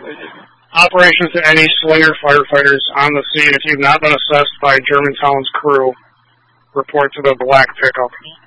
Operations to any Slinger firefighters on the scene. If you've not been assessed by Germantown's crew, report to the black pickup.